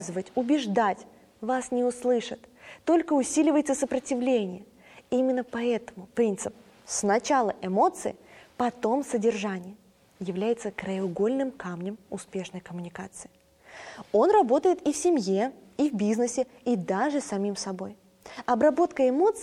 убеждать, вас не услышат, только усиливается сопротивление. И именно поэтому принцип «сначала эмоции, потом содержание» является краеугольным камнем успешной коммуникации. Он работает и в семье, и в бизнесе, и даже с самим собой. Обработка эмоций